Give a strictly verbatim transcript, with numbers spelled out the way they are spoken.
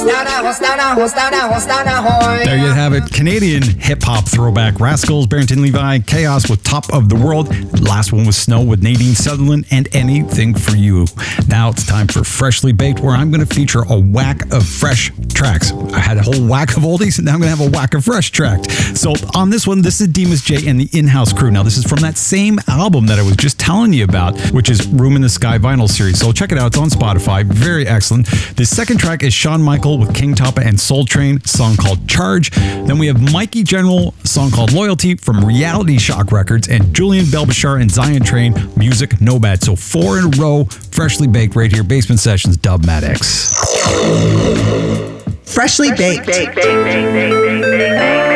There you have it. Canadian hip-hop throwback. Rascals, Barrington Levi, Chaos with Top of the World. Last one was Snow with Nadine Sutherland and Anything for You. Now it's time for Freshly Baked, where I'm going to feature a whack of fresh tracks. I had a whole whack of oldies, and now I'm going to have a whack of fresh tracks. So on this one, this is Demas J and the In-House Crew. Now this is from that same album that I was just telling you about, which is Room in the Sky vinyl series. So check it out. It's on Spotify. Very excellent. The second track is Shawn Michael with King Toppa and Soul Train, a song called Charge. Then we have Mikey General, a song called Loyalty from Reality Shock Records, and Julian Belbashar and Zion Train, Music No Bad. So four in a row, freshly baked right here, Basement Sessions, Dubmatix. Freshly baked. Freshly baked.